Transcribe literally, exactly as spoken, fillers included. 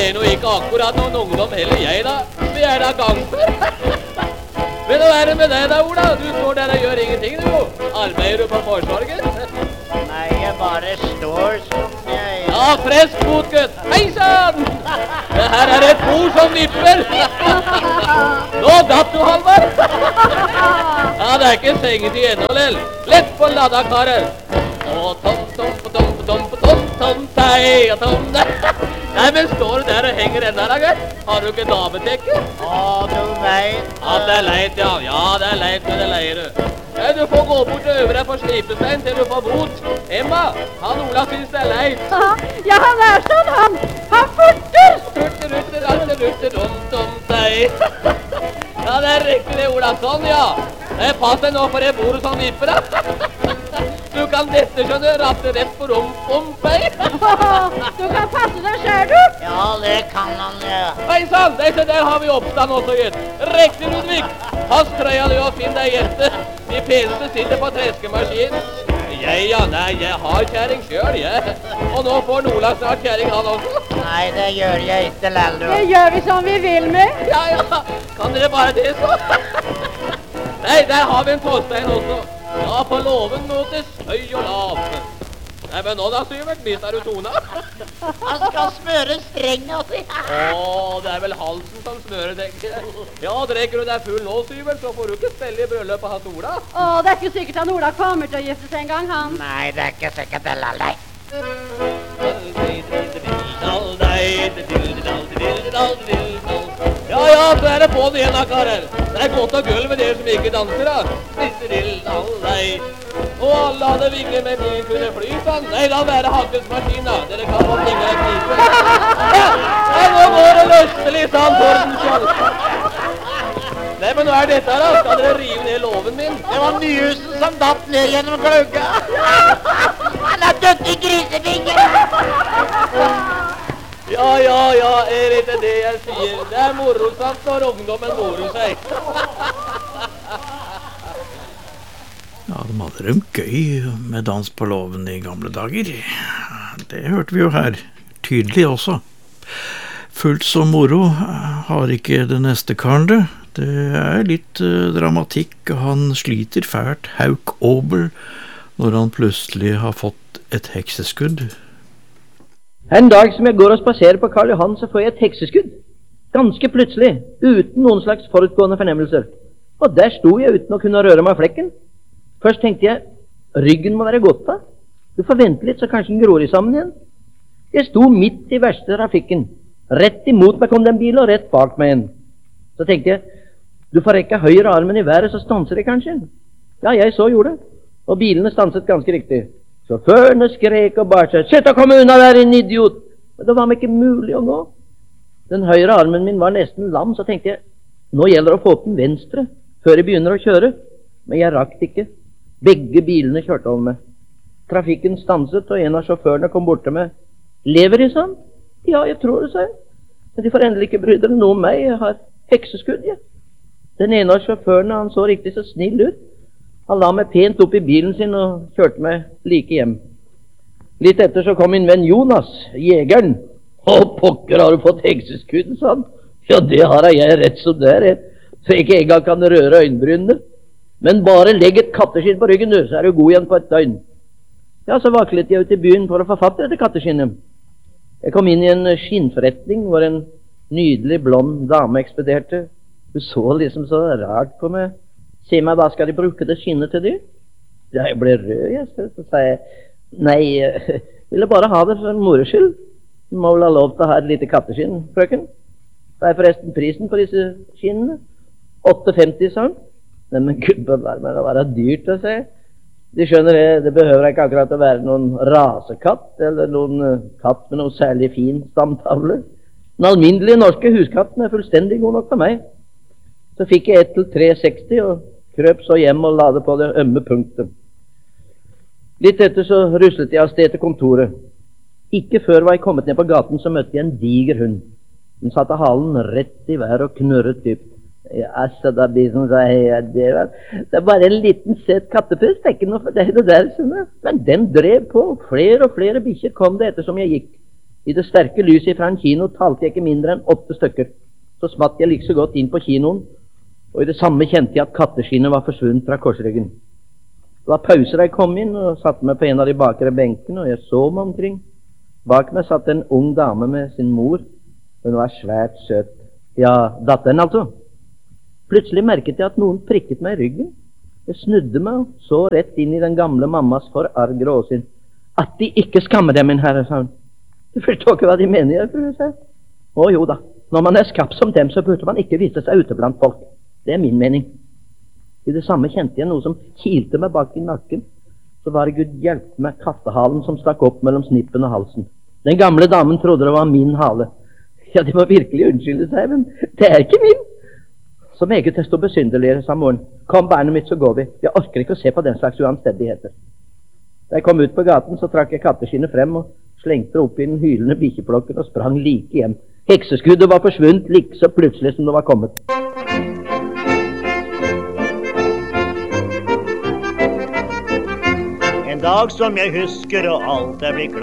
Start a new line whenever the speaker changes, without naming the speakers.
er nå ikke akkurat noen ungdom heller jeg da. Vi er da gangster. Men hva er det med deg da, Ola? Du står der og gjør ingenting, du. Arbeider du på Forsvaret?
Nei, jeg bare står som jeg...
Ja, frisk fot, gutt. Hei sann! Det her er et bord som vipper. Nå datt du, Halvard. Ja, det er ikke sengetid ennå, Lell. Lett på ladda, karer. Å, tom, tom, tom, tom, tom, tom, tei, tom, nei, men står du der og henger enda da, gutt? Har du ikke dametekke?
Å, du vet...
Ja, det er leit, ja. Ja, det er leit, men det leier du. Ja, du får gå bort og øve deg på slipestein til du får bot. Emma, han Ola synes det er leit.
Ja, han er sånn, han. Han furter.
Furter, rutter, rutter, rutter, tom, tom, tei. Ja, det er riktig det, Ola. Sånn, ja. Det pass deg nå for det bordet som vipper, da. Du kan dette, skjønner, ratte rett på rump-om-pei.
Du kan passe deg selv, du.
Ja, det kan han, ja.
Hei sann, disse der har vi oppstand også, gutt. Riktig, Ludvig. Pass trøya du og finn deg jente. De peneste sitter på treskemaskin. Jeg, ja, nei, jeg har kjæring selv, jeg. Og nå får Nola snart kjæring, han også.
Nei, det gjør jeg ikke, Lallo.
Det gjør vi som vi vil med.
Ja, ja, kan dere bare det så? Nei, der har vi en tåstein også. Ja, på låven notes høy og lav. Nei, men nå da, Syvert, mister du tona?
Han skal smøre strenga si.
Åh, det er vel halsen som smører, tenker jeg. Ja, drikker du deg full nå, Syvert, så får du ikke spille i brølløp av hans Ola.
Åh, det er ikke sikkert at Ola kommer til å gifte seg en gang, han.
Nei, det er ikke sikkert det, Lallo.
Ja, ja, så er det på den igjen da, karer. Det er godt og gulv med dere som ikke danser, da. Og alle hadde vinger med bilen kunne fly, sånn. Nei, da være hakkelsmaskin, da. Dere kan få vinger og knipe. Ja, nå går det løstelig, sånn, Tordenskjold. Nei, men hva er dette, da? Skal dere rive ned låven min?
Det var Nyhusen som datt ned gjennom gløgga. Han har dødt i grisebingen.
Ja, ja, ja, er ikke det jeg sier. Det er morosaft når ungdommen morer seg.
Ja, de hadde dem gøy med dans på låven i gamle dager. Det hørte vi jo her, tydelig også. Fullt så moro har ikke det neste karen det. Det er litt uh, dramatikk, og han sliter fælt, Hauk Obel, når han plutselig har fått et hekseskudd.
En dag som jeg går og spaserer på Karl Johan, så får jeg et hekseskudd. Ganske plutselig, uten noen slags forutgående fornemmelser. Og der sto jeg uten å kunne røre meg av flekken. Først tenkte jeg, ryggen må være godt da. Du får vente litt, så kanskje den gror i sammen igjen. Jeg sto midt i verste trafikken. Rett imot meg kom den bilen, og rett bak meg en. Så tenkte jeg, du får rekke høyre armen i været, så stanser det kanskje. Ja, jeg så gjorde det. Og bilene stanset ganske riktig. Sjåførene skrek og bar seg, «Sett og kom unna der, en idiot!» Men det var meg ikke mulig å gå. Den høyre armen min var nesten lam, så tenkte jeg, nå gjelder det å få opp den venstre, før jeg begynner å kjøre. Men jeg rakk det ikke. Begge bilene kjørte over meg. Trafikken stanset, og en av sjåførene kom bort til meg. «Lever de sånn?» «Ja, jeg tror det», sa jeg. «Men de får endelig ikke bry dere noe om meg, jeg har hekseskudd, ja.» Den ene av sjåførene, han så riktig så snill ut. Han la meg pent opp i bilen sin og kjørte meg like hjem. Litt etter så kom min venn Jonas, jegeren. «Å, pokker, har du fått hekseskudd?» sa han. «Ja, det har jeg rett som det er, så jeg ikke engang kan røre øynbrynene. Men bare legg et katteskinn på ryggen, du, så er du god igjen på et døgn.» Ja, så vaklet jeg ut i byen for å få fatt i dette katteskinnet. Jeg kom inn i en skinnforretning hvor en nydelig blond dame ekspederte. Hun så liksom så rart på meg. «Si meg, hva skal de bruke det skinnet til, du?» Ja, jeg ble rød, jeg. Så sa jeg, «Nei, jeg ville bare ha det for en moreskyld. Du må vel ha lov til å ha et lite katteskinn, frøken. Hva er forresten prisen på disse skinnene?» åtte femti, sa hun. «Nei, men gud bevar meg, det var dyrt å se. De skjønner det, det behøver ikke akkurat å være noen rasekatt, eller noen katt med noe særlig fin stamtavle. Den alminnelige norske huskatten er fullstendig god nok for meg.» Så fikk jeg ett til tre seksti og krøp så hjem og la det på det ømme punktet. Litt etter så ruslet jeg av sted til kontoret. Ikke før var jeg kommet ned på gaten så møtte jeg en diger hund. Den satte halen rett i vær og knurret dypt. Ja, altså, da blir som sa jeg, det, var, det er bare en liten søt kattepust, det er ikke noe for deg det der, sånn. Men den drev på, flere og flere bikkjer kom det etter som jeg gikk. I det sterke lyset fra en kino talte jeg ikke mindre enn åtte stykker. Så smatt jeg like så godt inn på kinoen, og i det samme kjente jeg at katteskinnet var forsvunnet fra korsryggen. Det var pause da jeg kom inn og satte meg på en av de bakre benkene, og jeg så meg omkring. Bak meg satt en ung dame med sin mor. Hun var svært søt. Ja, datteren altså. Plutselig merket jeg at noen prikket meg i ryggen. Jeg snudde meg og så rett inn i den gamle mammas forargre åsyn. At de ikke skammer dem, min herre, sa hun. Du forstår ikke hva de mener, jeg, for å si. Å jo da, når man er skapt som dem, så burde man ikke vise seg ute blant folk. Det er min mening. I det samme kjente jeg noe som kilte meg bak i nakken. Så var det Gud hjelpe meg kattehalen som stakk opp mellom snippen og halsen. Den gamle damen trodde det var min hale. Ja, de må virkelig unnskylde seg, men det er ikke min. Så meget desto besynderligere, sa moren. Kom, barnet mitt, så går vi. Jeg orker ikke å se på den slags uanstendigheter. Da jeg kom ut på gaten, så trakk jeg katteskinnet frem og slengte opp i den hylende bikkjeplokken og sprang like hjem. Hekseskuddet var forsvunnet like så plutselig som det var kommet.
En dag som jeg husker, og alt er blitt klart.